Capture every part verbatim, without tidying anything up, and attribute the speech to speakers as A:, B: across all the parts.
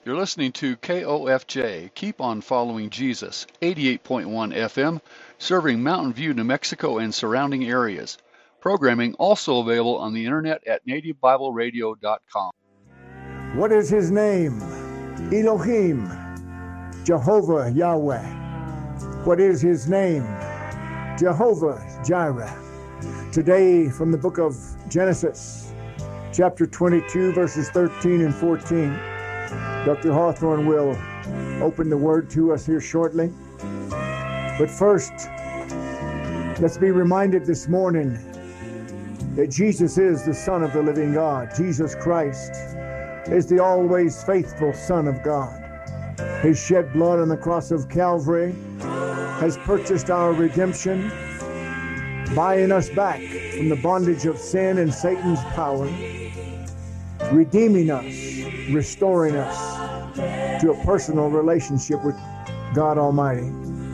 A: You're listening to K O F J, Keep on Following Jesus, eighty-eight point one F M, serving Mountain View, New Mexico and surrounding areas. Programming also available on the internet at native bible radio dot com.
B: What is his name? Elohim, Jehovah Yahweh. What is his name? Jehovah Jireh. Today from the book of Genesis, chapter twenty-two, verses thirteen and fourteen. Doctor Hawthorne will open the word to us here shortly. But first, let's be reminded this morning that Jesus is the Son of the living God. Jesus Christ is the always faithful Son of God. His shed blood on the cross of Calvary has purchased our redemption, buying us back from the bondage of sin and Satan's power, redeeming us, restoring us to a personal relationship with God Almighty.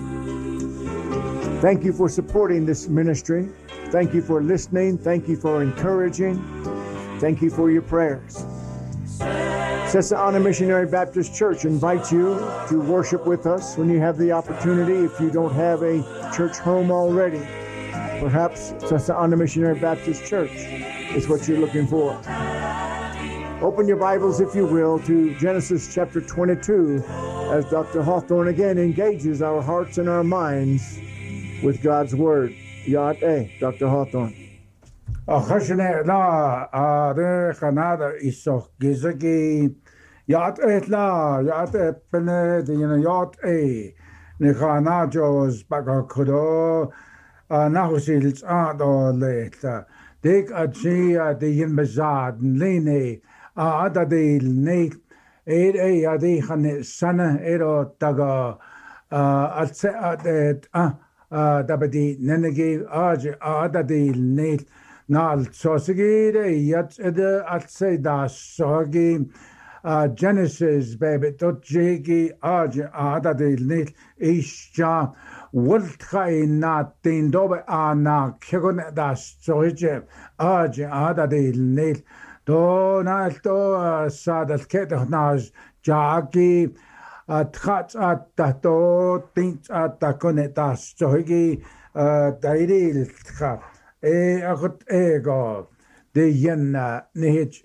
B: Thank you for supporting this ministry. Thank you for listening. Thank you for encouraging. Thank you for your prayers. Susquehanna Missionary Baptist Church invites you to worship with us when you have the opportunity. If you don't have a church home already, perhaps Susquehanna Missionary Baptist Church is what you're looking for. Open your Bibles, if you will, to Genesis chapter twenty-two, as Doctor Hawthorne again engages our hearts and our minds with God's Word. Yad eh, Doctor Hawthorne.
C: Khashne la are Canada iso gizagi yat et la yat et pene de yat e ne khana jos baga kodo na hosils ado leta dik achi de yin bazad lene ada de ne e e adi khane sana ero taga atse at ah dabadi nenege aj ada de ne Nal sosagire yat ede atse da sogi Genesis baby dot jigi aj ada de nit isha wult khai na tin dobe ana kegon da soje aj ada de nit do na to sadal ket naj jagi athat at to tin at kone da sogi dairil kha e agot ego de yenna nehich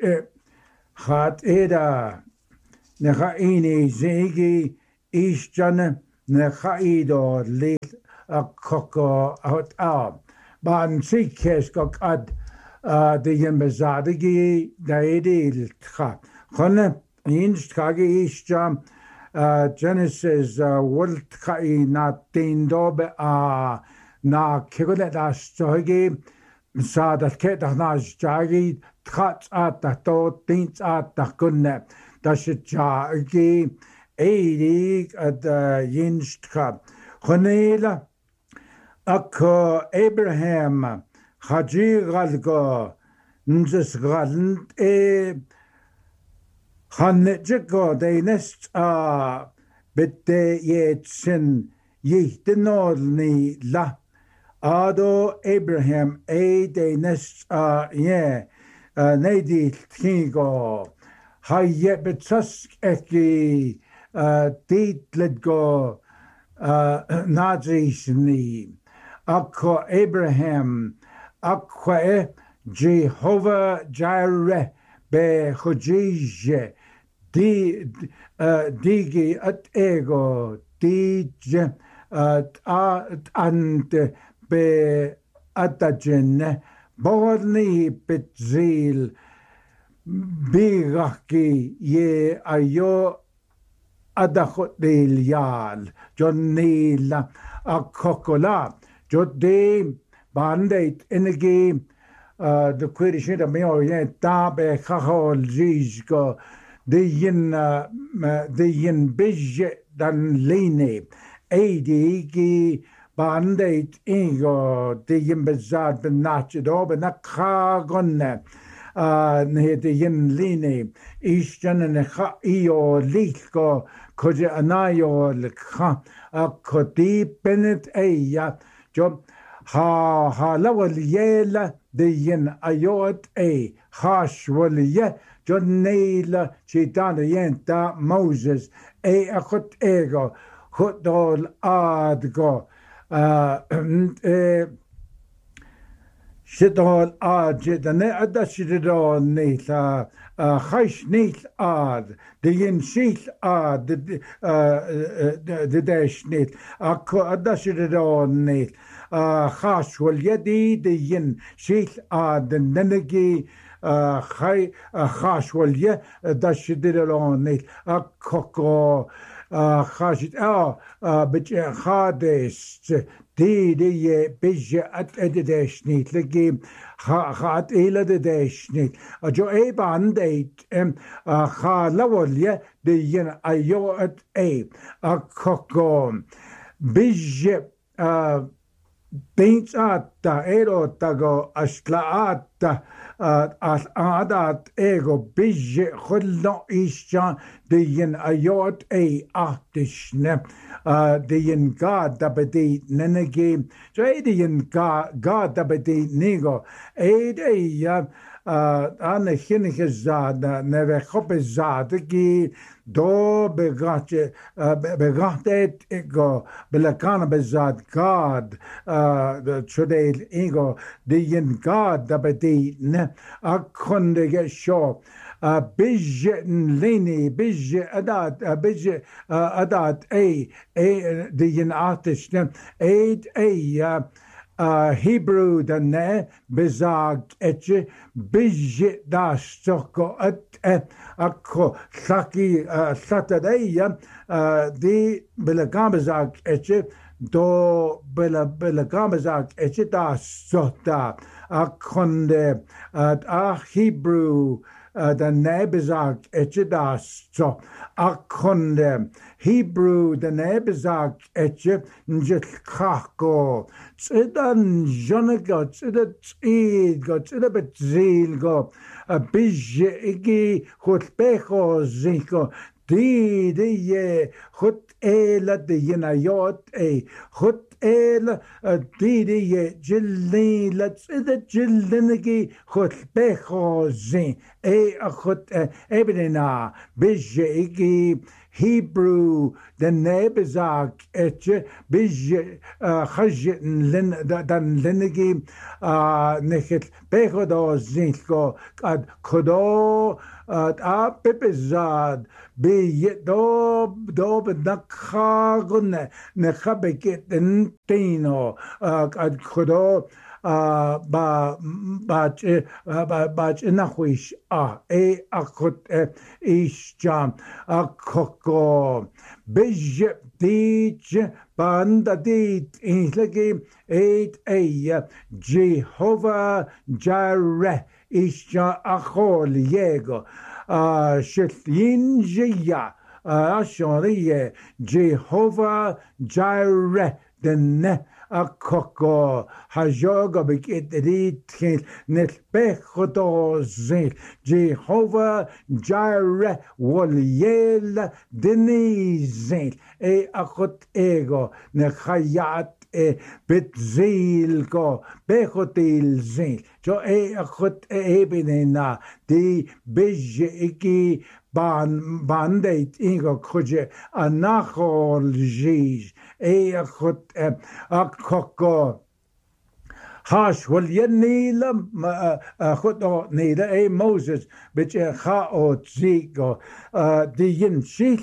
C: hat eda neha ini zegi ishjan neha ido le a koko out a ban sikes kok ad de yen bezadegi daidil kha khone inst kage ishjam Genesis world khai na tindobe a na kegole da stogi sa dat ke da na jagi tat at da to tint at da kunne da jagi eidig at yinstka khonela ak Abraham haji galgo nzes galnt e khanjeko de nest a bitte yetsin yihtenolni la Ado Abraham a de nest uh yeah uh nedi thingo haye betsusk eki uh dit let go uh nazisni akko Abraham akwa Jehovah Jireh be khujije di uh digi at ego dije at ante be atajen borni petzil bigaki ye ayo adachot del yal jonila akokola jode bandait energy uh the question of me or ta be khol jisgo de yin de yin bij dan lene adigi Bandait ingo de yin bezad ben nachido ben nakagonne ne de yin line ishjan ne kha io likko koje anayo lekha akoti benet eya jo ha ha lawal yela de yin ayot e hash wal ye jo neila chitana yenta Moses e akot ego hotol adgo shidol ad jidane adashidol neila خيش نيل آد دين شيل آد دداش نيل أكو أداش ردون نيل خاش واليدي دين شيل آد ننجي خي خاش واليه داش ردون نيل أكو خاشت آه بج خادش دي دي بيج أت أدداش نيل لقي خات إلى دداش نيل أجو أي بانديت أم خالوليا دين أيو أت أي أكوكو بيج بينش آتا إيرو تاغو أشلا آتا آدات إيغو بيج خلو إيشان دين أيوت أي آتشن دين قاد دبدي ننجي جو أي دين قاد دبدي نيغو أي دي أنا خينك الزاد نبي خب الزاد كي دو بغات بغاتت إيغو بلكان بزاد قاد شديل إيغو دين قاد دبدي ن أكون دي شو بيج ليني بيج أدات بيج أدات أي أي دين آتش أيد أي هيبرو دنه بزاق اتش بيج داش توكو ات اكو ثاكي ثاتدايا دي بلغام بزاق اتش دو بلا بلغام بزاق اتش داش سوتا اكون ا هيبرو the nebezak etche das so akonde Hebrew the nebezak etche njit khako tsidan jonago tsidat id go tsidat zil go a bije igi khutbecho ziko di di khut ela de yenayot e khut ela di di jilli let's the jillinigi khutbecho zin e khut ebena bije igi Hebrew the nebezak etche bije khaj lin dan linigi nechit becho do zinko ad kodo a pepezad be do do bedakhagun ne khabeket tino ad kodo ba ba ba ba nachwish a e akot ish jam akoko bij dich banda dit inslegi eight a Jehovah Jireh ish achol yego shlin jia ashoriye Jehovah Jireh den akoko hajoga bekit rit net pechodo zil Jehovah Jireh woliel denizil e akot ego ne khayat e betzil go bechotil zil jo e akot e benena di beje iki ban bandeit ingo khuje anachol jiz e akot akoko hash wal yenila khodo nida e Moses bich kha o zigo di yin shil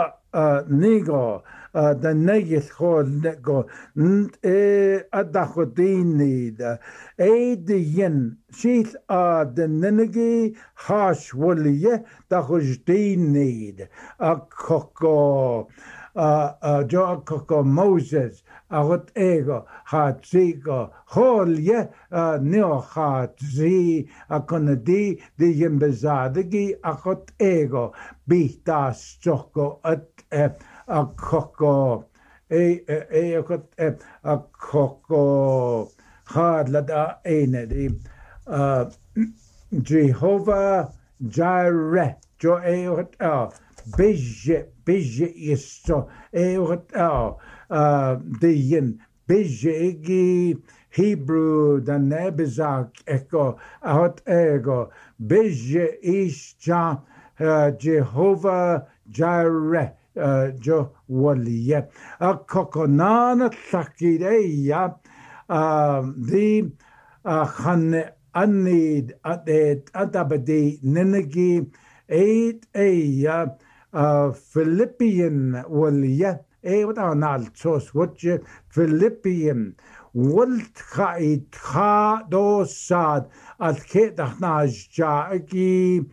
C: nigo the negis khod go e adakhodinida e di yin shil the nenegi hash wal ye dakhodinid akoko jo akoko Moses agot ego hat zigo hol ye neo hat zi akonadi di yin bezadegi agot ego bitas choko at akoko e e akot akoko had lada enedi Jehovah Jireh jo e ot Bije, bije isto, eot al, de yin, bije igi Hebrew da nebizak eko out ego beje isha Jehovah Jireh jo waliye a kokonana sakireya the khan anid adet atabadi ninigi eight a Philippian waliye e wat anal tos what Philippian Walt khaid kha do sad al khetah naj jaagi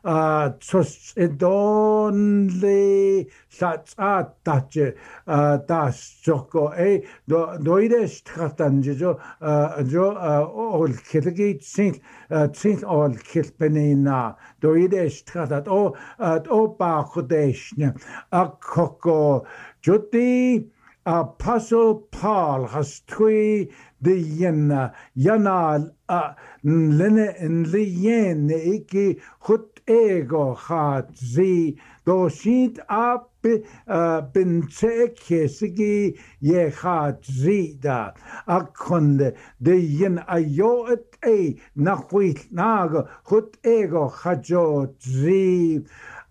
C: tos edon le sat tache das joko e do doide stratan jo jo ol khetgi sint sint ol khetpenina doide stratat o o pa khodeshne akoko joti Apostle Paul has three the yen yanal lene in lien iki hut ego hat zi do shit up bin tekesigi ye hat zi da akonde the yen ayot e nakwit nag hut ego hajo zi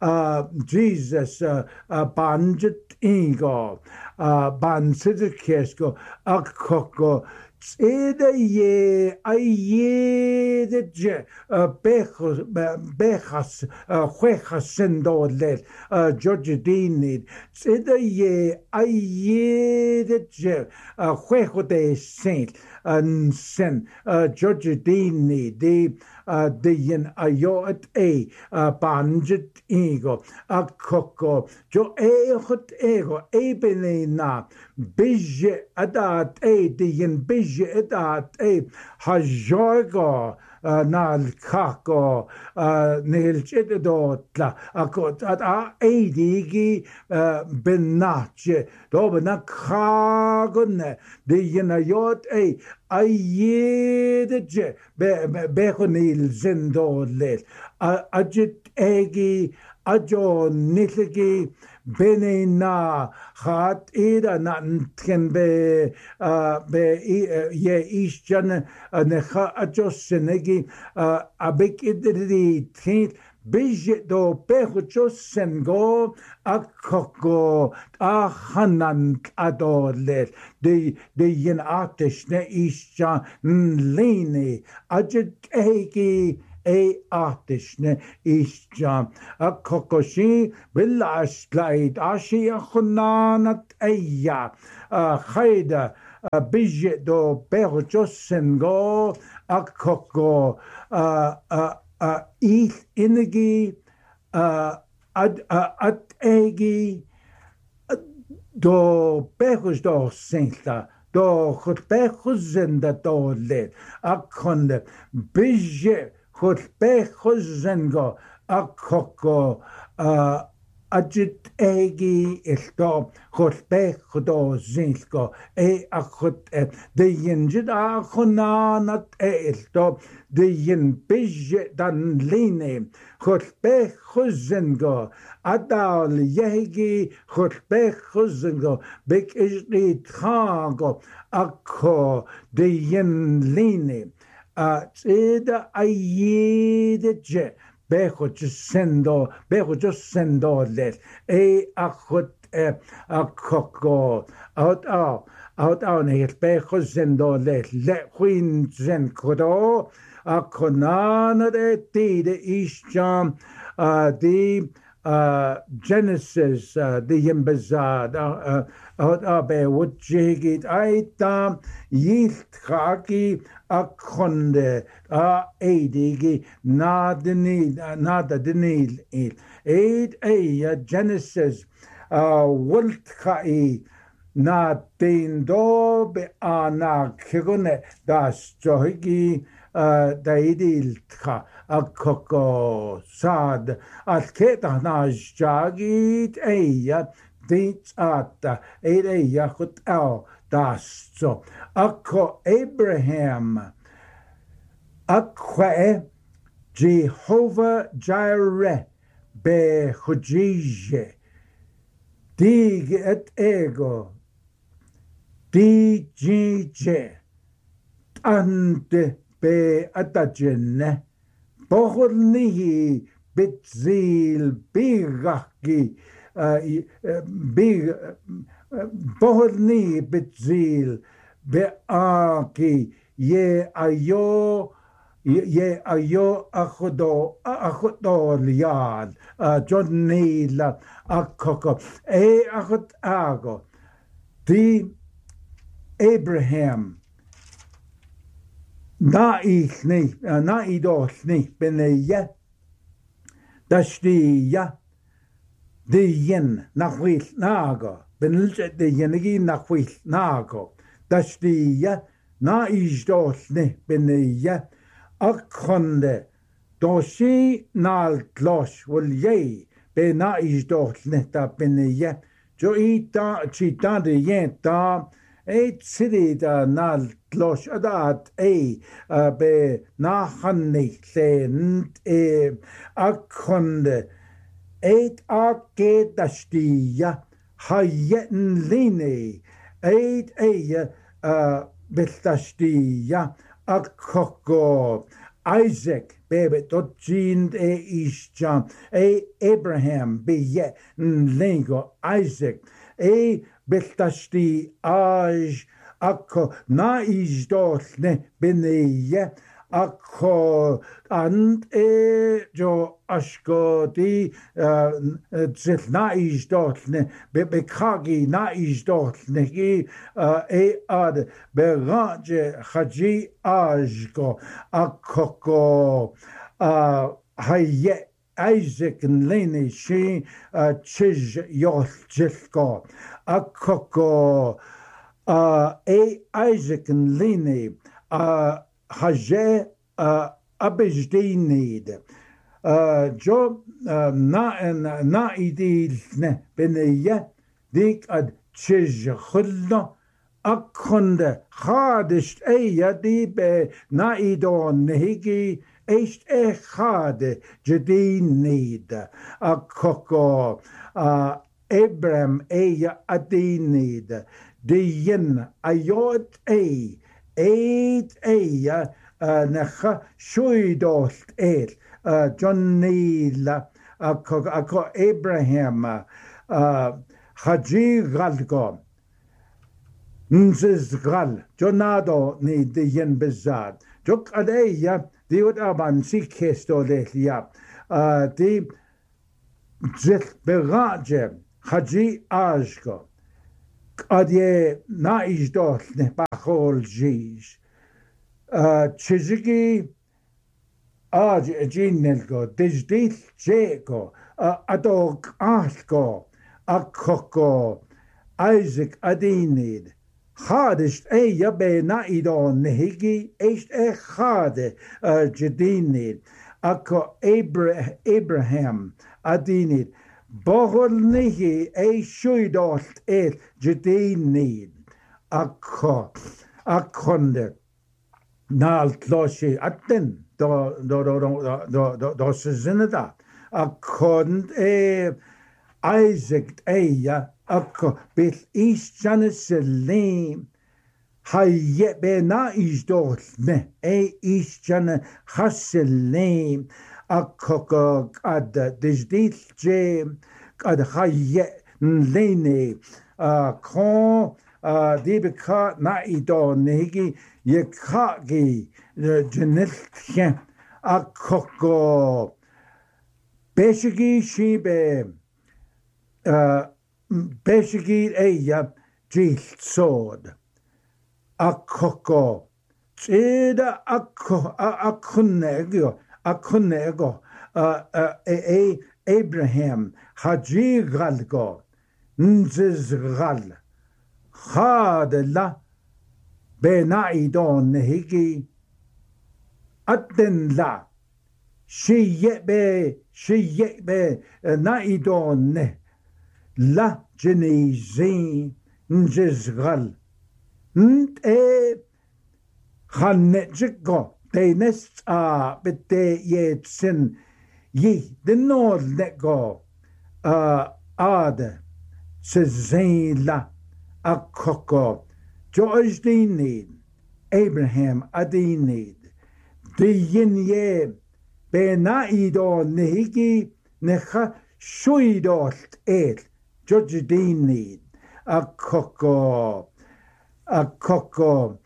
C: Jesus banjit ego ban sidikesko akoko tsede ye aye de je bechos bechas huechas sendodlet George Dean tsede ye aye de je huecho de saint and sen George Dean de the yin ayot a banjit ego a coco jo e hot ego e benina bije adat a the yin bije adat a hajogo nal kako nel chedotla akot at a edigi benache do benakhagun the yin ayot a ayedeje bekhonil zendollet ajit egi ajo nilgi benena hat ida nantken be be ye isjan ne kha ajo senegi abek idri tint Bije do pecho sengo akoko a hanan adolet de de yin artish ne isha nlini ajet egi a artish ne isha akokoshi billash glide ashi khunanat ayya khayda bije do pecho sengo akoko Uh, ich inigi uh, ad uh, at egi do pechus do senta do chut pechus zenda do led akonde bije chut pechus zengo akoko uh, Ajit egi ilto chut pechus do zinsko e akut e de yinjid achonanat e ilto de yin bije dan line chut pechus zengo adal yegi chut pechus zengo bek ishri tchago akko de yin line a tsida ayide je Becho just sendo, becho just sendo let e akut e akoko out out out out ne becho sendo let let queen zen kodo akonana de ti de ishjam uh the uh Genesis uh, the yimbazad uh out abe would jigit aitam yilt khaki akonde a edigi nadini nada dinil aid a Genesis uh wolt khai na tin do be ana khigone das johigi daidil kha akoko sad at keta naj jagit eya dit at aid a yakut al das so akko Abraham akwe Jehovah Jireh be chujije dig et ego di jije ante be atagenne bohornihi bitzil bigaki big bohorni bitzil beaki ye ayo ye ayo achodo achodo liad John Neil akoko e achot ago di Abraham na ich ni na idos ni beneye dashti ya de yen nachwil nago benulje de yenigi nachwil nago dashti ya na idos ni beneye akonde doshi nal tlosh wol ye be na idos ni ta beneye jo ita chita de yen ta Eight city da nal tlosh adat e be na hanni lent e akonde eight ake dashtiya hayen line eight e beltashtiya akoko Isaac bebe dotjind e isjam e Abraham be ye lingo Isaac e beltashti aj akko na ijdolne beneye akko and e jo ashkodi zil na ijdolne be bekagi na ijdolne e ad beranje haji ajko akko haye Isaac and Lene she chiz yol jilko akoko e Isaac and Lene haje abejdinid jo na na idil ne beneye dik ad chiz khulno akonde khadist e yadi be na idon nehigi Eist echade jedin need a koko a Abraham e adin need de yin a yod e eight e necha shuidost el John Neil a ko Abraham haji galgo nziz gal jonado ni de yin bezad jok adeya Di wat aban si kesto lelia. Di zit beraje haji ajko. Adye na ijdol ne bachol jish. Chizigi aj jinelgo dijdil jeko adog alko akoko Isaac adinid. Khadist e yabe na idon nehigi echt e khade jedinid akko Abraham adinid bohol nihi e shuidolt e jedinid akko akkonde nal tloshi atten do do do do do do sezinada akkond e Isaac e ya Akko bil isjane selim haye be na ijdol ne e isjane haselim akko ad dijdil jem ad haye lene kon dibka na idon negi ye khagi jenel khen akko beshigi shibe Beshigid eya jil sword. Akoko. Chida akko akunego akunego e Abraham haji galgo nziz gal khadla benaidon higi atten la shiye be shiye be naidon ne La Genesi Njizgal Nt e Hanetjiko Denes a bete yetsin Yi the Nord Neko Ad Sezela Akoko George Dini Abraham adinid. De yin ye be na ido nehigi necha shuidolt et judgedinid. A coco, a coco.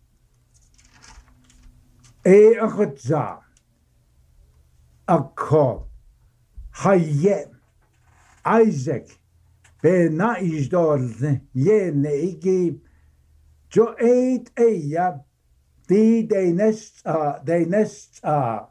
C: E a chutza. A co. Haye. Isaac. Be na izdol ye neigi. Jo eet eia. Die de nest uh de nest uh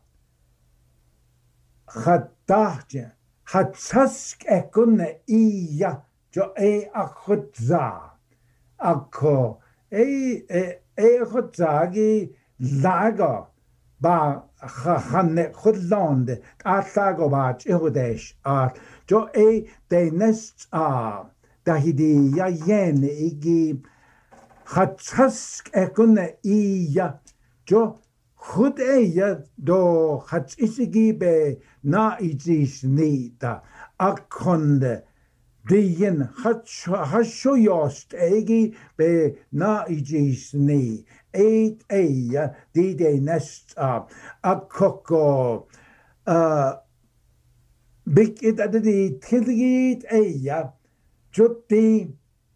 C: Chadachtje. Hatsask ekunne iya. Jo e a chutza. A co. E e e chutza gi lager. Ba chane chudlande. A lager ba chihudesh. A jo e de nest a. Da hi di ya yen igi. Hatsask ekunne iya. Jo chud eia do hats isigi be na itis nita. A konde. Dien hashoyost egi be na itis ni. Eight eia di de nest a. A koko. Uh, big it at the tilgit eia. Jutti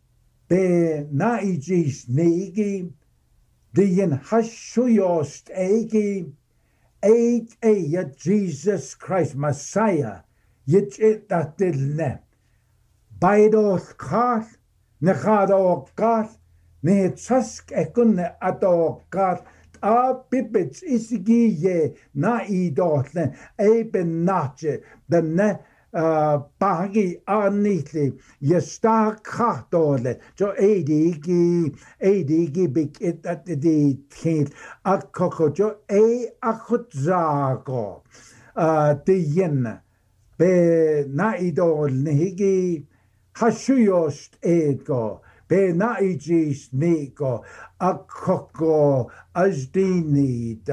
C: be na itis negi. Dien hashoyost egi. Eight eia Jesus Christ Messiah. Yit it that did ne. Baidoth kath, ne chado kath, ne tsask ekunne ato kath, a pipits isigi ye na idotne, eben nache, the ne bagi anitli, ye star kachtole, jo edigi, edigi big it at the tent, a coco jo e achutzago, the yin, be na idol nehigi. Hashuyost ego, be naijis nego, a coco, as dinid,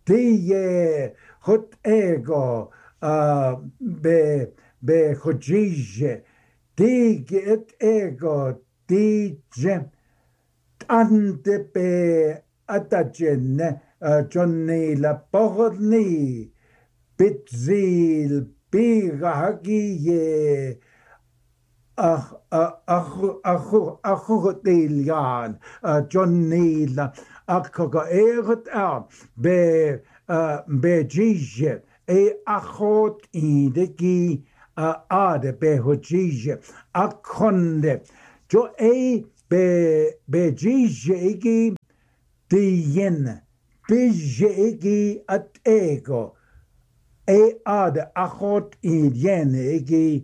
C: die hut ego, be be hojije, dig et ego, dije, ante be atajen, Johnny la porni, bitzil, bigahagi, Ach, ach, ach, ach, delian, John Neil, ach, eret er, be, be jige, e achot idegi, ade be hojige, akonde, jo e be, be jige, dien, be jige at ego, e ade achot idien,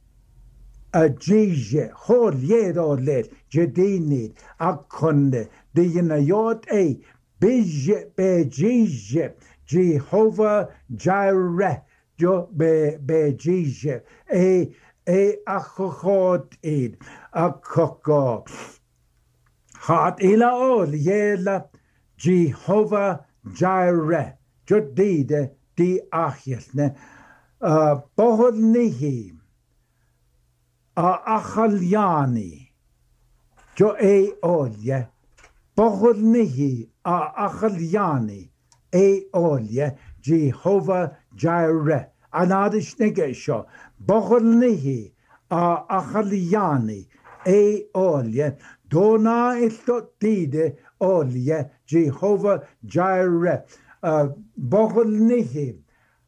C: a jige, hol yedo let, jedinid, akonde, de yinayot e, bije be jige, Jehovah Jireh, jo be be jige, e e achot id, akoko, hat ila ol yela, Jehovah Jireh, jo dide di achilne, uh, bohol nihi. A achaliani, jo e olje, bohol nihi, a achaliani, e olje, Jehovah Jireh, anadish negesho, bohol nihi, a achaliani, e olje, dona ilto tide olje, Jehovah Jireh, uh, bohol nihi,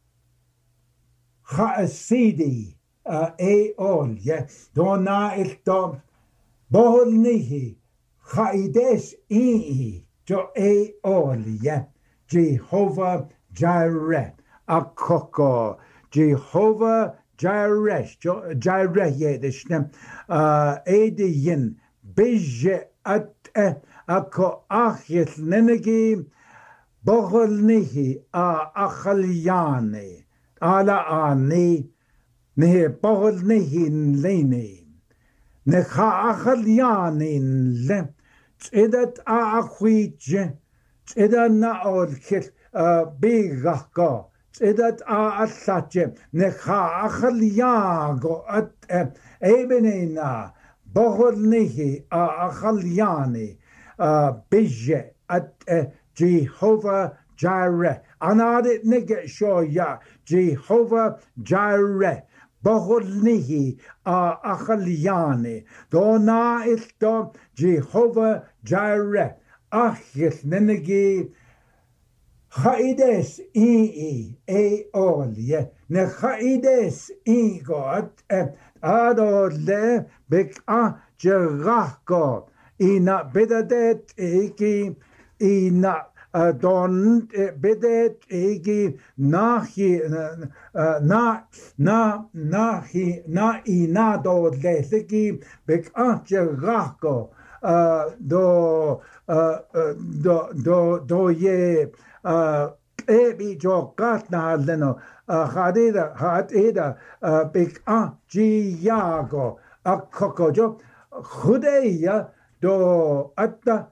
C: chaasidi, Uh, e olje, dona ilto bohol nihi, chaides ii, jo e olje, Jehovah Jireh, a koko, Jehovah Jireh, jo Jireh yedishnem, uh, ediyin, bije at e, a ko achit nenegi, bohol nihi, a achaliane, ala ani, ne bohol nihin lene, ne cha achalianin le, tzedat a achwije, tzedat na olkil bigako, tzedat a atlache, ne cha achaliago at ebenena, bohol nihi a achaliani, bije at Jehovah Jireh. Anadit nigga show ya Jehovah Jireh. Bohulnihi a achaliane. Do na ilto Jehovah Jireh. Achis nenegi Chaides i e olje. Ne chaides i god adole bek a jerachko. Ina bedadet eki ina don bedet eki nahi na na nahi na ina do leki bek a jerachko. Do do do do ye ebi jo katna leno hadida hadida big a giago a kokojo hudeya do atta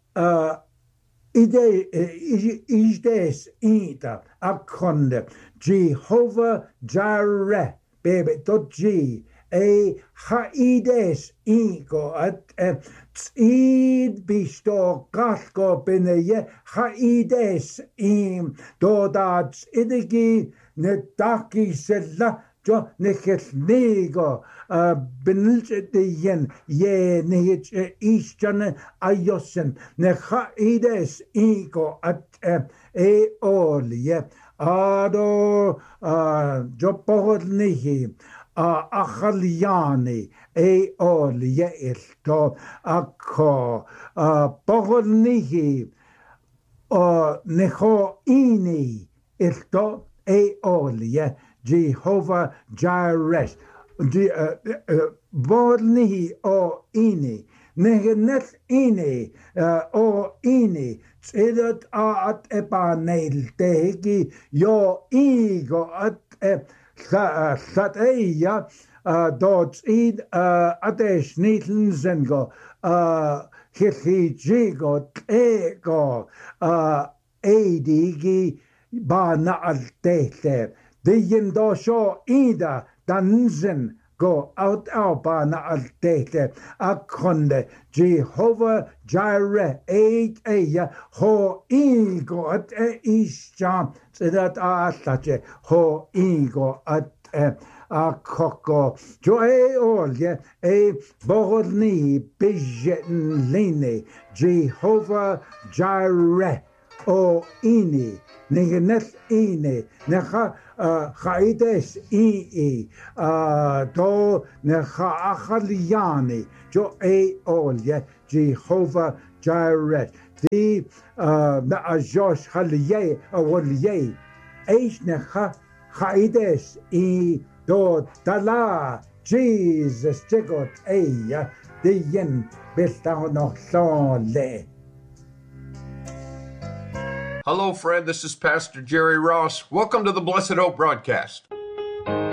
C: ide isdes ita akonde Jehovah Jireh baby dot g a haides ego at id bisto katko beneye haides im dodats idigi netaki sella jo nekesnego benilchen ye nehich isjan ayosen ne haides ego at e olye ado jopohodnihi achaliani e ol yeelto akko bohnihi neho ini ilto e ol ye Jehovah Jireh bohnihi o ini negenet ini o ini tsidat at epaneil tegi yo igo at Sateia dort id adesh nitlen zengo hithi jigo ego edigi ba na altete de yendo sho ida danzen go out out ba na altete akonde Jehovah Jireh eight eya ho ego at isha that atache ho ego at a koko jo e olje e bohorni bijen line Jehovah Jireh o ini negenet ini necha chaides ii do necha achaliani jo e olje Jehovah Jireh di na ajosh halye awolye eish necha chaides i do tala Jesus chegot eya de yen belta no le.
D: Hello, friend. This is Pastor Jerry Ross. Welcome to the Blessed Hope broadcast.